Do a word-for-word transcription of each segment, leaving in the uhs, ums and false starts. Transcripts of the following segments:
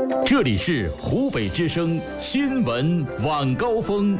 这里是湖北之声新闻晚高峰。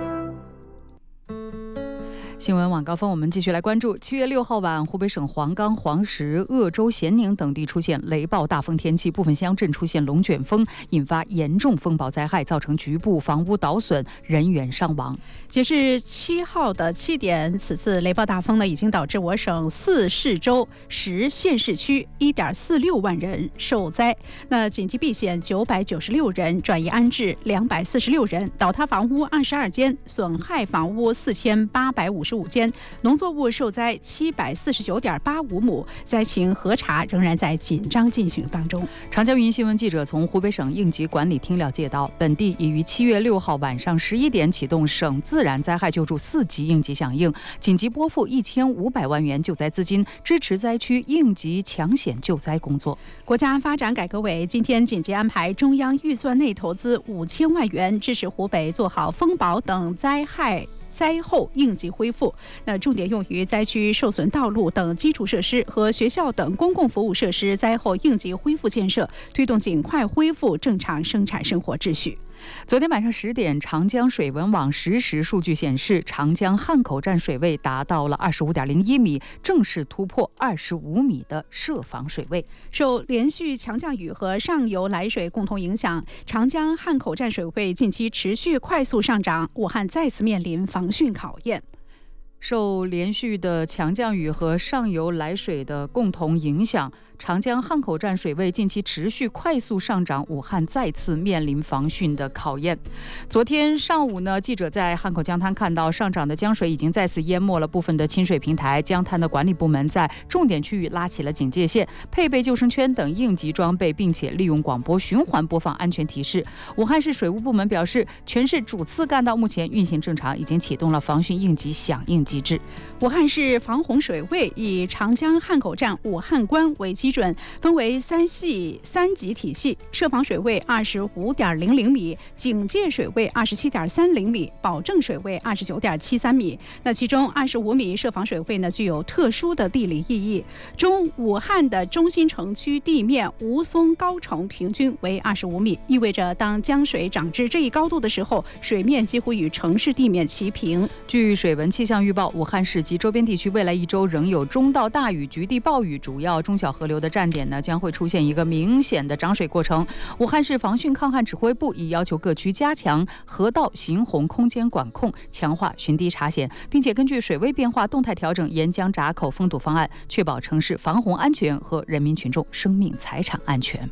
新闻晚高峰，我们继续来关注。七月六号晚，湖北省黄冈、黄石、鄂州、咸宁等地出现雷暴大风天气，部分乡镇出现龙卷风，引发严重风暴灾害，造成局部房屋倒损，人员伤亡。 截至七号的七点，此次雷暴大风呢，已经导致我省四市州十县市区一点四六万人受灾。那紧急避险九百九十六人，转移安置两百四十六人，倒塌房屋二十二间，损害房屋四千八百五十五间，农作物受灾七百四十九点八五亩，灾情核查仍然在紧张进行当中。 长江云新闻记者从湖北省应急管理厅了解到，本地已于七月六号晚上十一点启动省自然灾害救助四级应急响应，紧急拨付一千五百万元救灾资金，支持灾区应急抢险救灾工作。 国家发展改革委今天紧急安排中央预算内投资五千万元，支持湖北做好风雹等灾害灾后应急恢复，那重点用于灾区受损道路等基础设施和学校等公共服务设施灾后应急恢复建设，推动尽快恢复正常生产生活秩序。 昨天晚上十点，长江水文网实时数据显示，长江汉口站水位达到了二十五点零一米，正式突破二十五米的设防水位。 受连续强降雨和上游来水共同影响，长江汉口站水位近期持续快速上涨，武汉再次面临防汛考验。 受连续的强降雨和上游来水的共同影响，长江汉口站水位近期持续快速上涨，武汉再次面临防汛的考验。昨天上午呢，记者在汉口江滩看到，上涨的江水已经再次淹没了部分的亲水平台，江滩的管理部门在重点区域拉起了警戒线，配备救生圈等应急装备，并且利用广播循环播放安全提示。武汉市水务部门表示，全市主次干道目前运行正常，已经启动了防汛应急响应机制。 武汉市防洪水位以长江汉口站武汉关为基准，分为三系三级体系，设防水位二十五点零零米，警戒水位二十七点三零米，保证水位二十九点七三米。那其中二十五米设防水位呢，具有特殊的地理意义。中武汉的中心城区地面吴淞高程平均为二十五米，意味着当江水涨至这一高度的时候，水面几乎与城市地面齐平。 据水文气象预报，武汉市及周边地区未来一周仍有中到大雨、局地暴雨，主要中小河流的站点呢将会出现一个明显的涨水过程。武汉市防汛抗旱指挥部已要求各区加强河道行洪空间管控，强化巡堤查险，并且根据水位变化动态调整沿江闸口封堵方案，确保城市防洪安全和人民群众生命财产安全。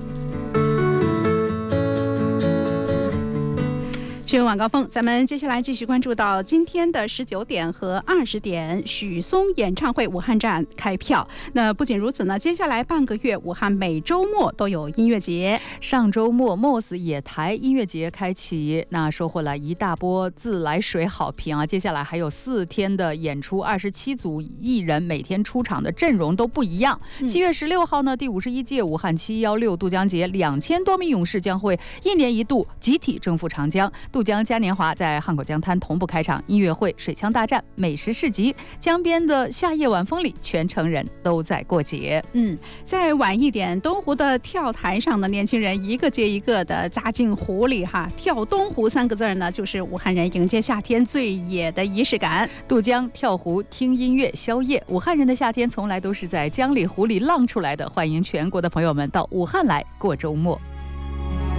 新闻晚高峰，咱们接下来继续关注到今天的十九点和二十点，许嵩演唱会武汉站开票。那不仅如此呢，接下来半个月，武汉每周末都有音乐节。 上周末 M O S 野台音乐节开启，那收获了一大波自来水好评啊！接下来还有四天的演出，二十七组艺人每天出场的阵容都不一样。七、嗯、月十六号呢，第五十一届武汉七一六渡江节，两千多名勇士将会一年一度集体征服长江。渡江嘉年华在汉口江滩同步开场，音乐会、水枪大战、美食市集，江边的夏夜晚风里，全城人都在过节。 嗯，再晚一点，东湖的跳台上的年轻人一个接一个的扎进湖里哈，跳东湖三个字呢，就是武汉人迎接夏天最野的仪式感。 渡江、跳湖、听音乐、宵夜，武汉人的夏天从来都是在江里湖里浪出来的。欢迎全国的朋友们到武汉来过周末。